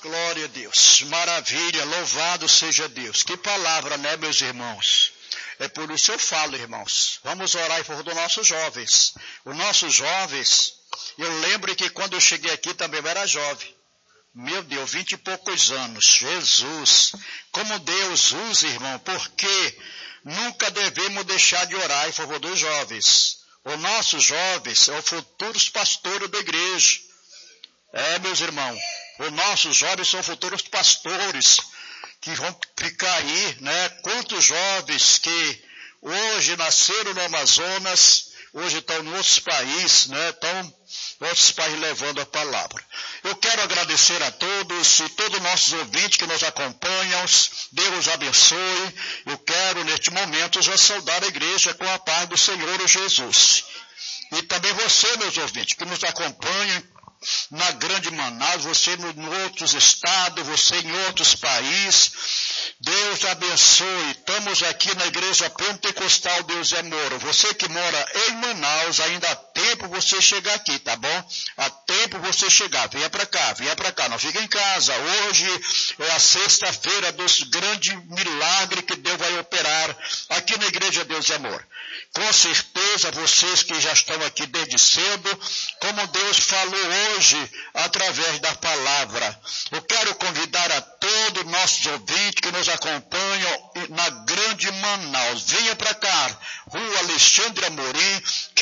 Glória a Deus, maravilha, louvado seja Deus. Que palavra, né, meus irmãos? É por isso eu falo, irmãos. Vamos orar em favor dos nossos jovens. Os nossos jovens, eu lembro que quando eu cheguei aqui também eu era jovem. Meu Deus, 20 e poucos anos. Jesus, como Deus usa, irmão, porque nunca devemos deixar de orar em favor dos jovens. Os nossos jovens são futuros pastores da igreja. Meus irmãos, os nossos jovens são futuros pastores que vão ficar aí, né? Quantos jovens que hoje nasceram no Amazonas, hoje estão em outros países, né? Estão em outros países levando a palavra. Eu quero agradecer a todos e todos os nossos ouvintes que nos acompanham. Deus os abençoe. Eu quero, neste momento, já saudar a igreja com a paz do Senhor Jesus. E também você, meus ouvintes, que nos acompanham na Grande Manaus, você em outros estados, você em outros países. Deus abençoe. Estamos aqui na Igreja Pentecostal Deus é Amor. Você que mora em Manaus, ainda há tempo você chegar aqui, tá bom? Há tempo você chegar. Venha para cá, não fica em casa. Hoje é a sexta-feira dos grandes milagres que Deus vai operar aqui na Igreja Deus é Amor. Com certeza, vocês que já estão aqui desde cedo, como Deus falou hoje através da palavra. Eu quero convidar a todos os nossos ouvintes que nos acompanham na Grande Manaus. Venha para cá, Rua Alexandre Amorim,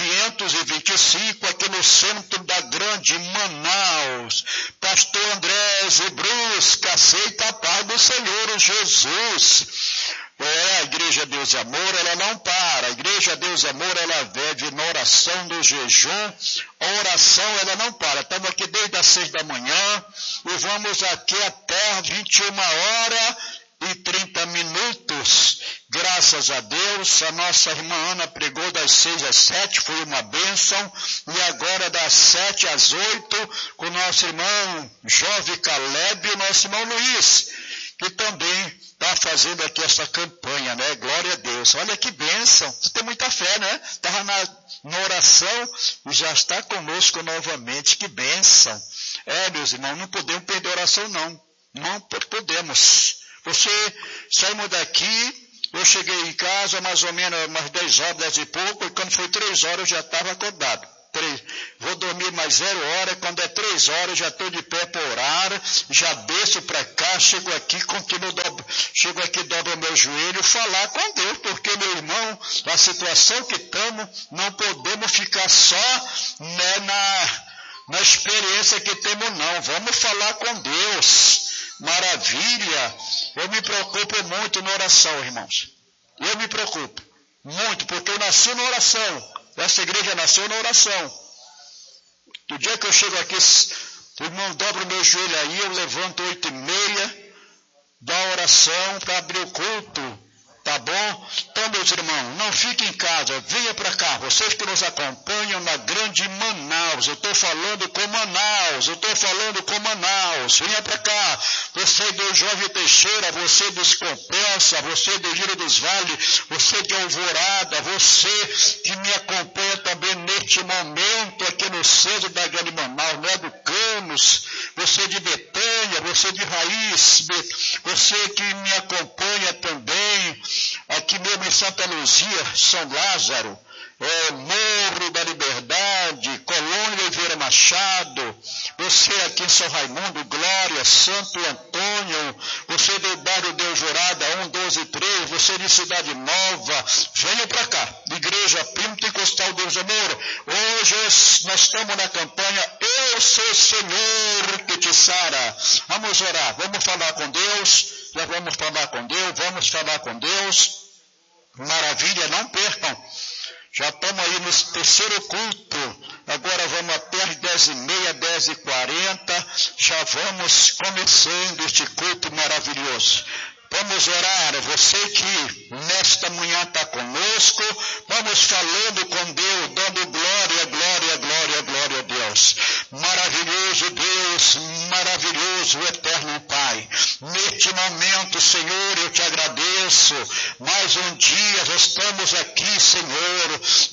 525, aqui no centro da Grande Manaus. Pastor André Zebrusca, aceita a paz do Senhor Jesus. A Igreja Deus é Amor, ela não para. A Igreja Deus é Amor, ela vive na oração do jejum. A oração, ela não para. Estamos aqui desde as 6 da manhã e vamos aqui até 21h30. Graças a Deus, a nossa irmã Ana pregou das 6 às 7, foi uma bênção. E agora das 7 às 8, com o nosso irmão Jovem Caleb e o nosso irmão Luiz, que também está fazendo aqui essa campanha, né? Glória a Deus. Olha que bênção. Você tem muita fé, né? Estava na oração e já está conosco novamente. Que bênção. Meus irmãos, não podemos perder a oração, não. Não podemos. Saímos daqui, eu cheguei em casa mais ou menos umas 10 horas, 10 e pouco, e quando foi 3 horas eu já estava acordado. Vou dormir mais 0 hora, quando é 3 horas eu já estou de pé para orar, já desço para cá, chego aqui, dobro meu joelho, falar com Deus, porque, meu irmão, a situação que estamos, não podemos ficar só, né, na experiência que temos, não. Vamos falar com Deus. Maravilha. Eu me preocupo muito na oração, irmãos. Eu me preocupo muito, porque eu nasci na oração. Essa igreja nasceu na oração. Do dia que eu chego aqui, o irmão dobra o meu joelho aí, eu levanto 8h30 da oração para abrir o culto, tá bom? Então, meus irmãos, não fiquem em casa, venha para cá. Vocês que nos acompanham na Grande Manaus, eu estou falando com Manaus, venha para cá. Você do Jovem Teixeira, você do Escompensa, você do Giro dos Vales, você de Alvorada, você que me acompanha também neste momento aqui no centro da Grande Manaus, né, do Canos, você de Betânia, você de Raiz, você que me acompanha também aqui mesmo em Santa Luzia, São Lázaro, Morro da Liberdade, Colônia Oliveira Machado, você aqui em São Raimundo, Glória, Santo Antônio, você do bairro Deus Jurada, 112-3, você de Cidade Nova, venha para cá, Igreja Pentecostal Deus Amor. Hoje nós estamos na campanha Eu Sou o Senhor que te sara. Vamos orar, vamos falar com Deus, vamos falar com Deus. Maravilha, não percam. Já estamos aí no terceiro culto, agora vamos até às 10h30, 10h40, já vamos começando este culto maravilhoso. Vamos orar, você que nesta manhã está conosco, vamos falando com Deus, dando glória, glória, glória, glória a Deus. Maravilhoso Deus, maravilhoso eterno Pai. Neste momento, Senhor, eu te agradeço. Mais um dia, estamos aqui, Senhor,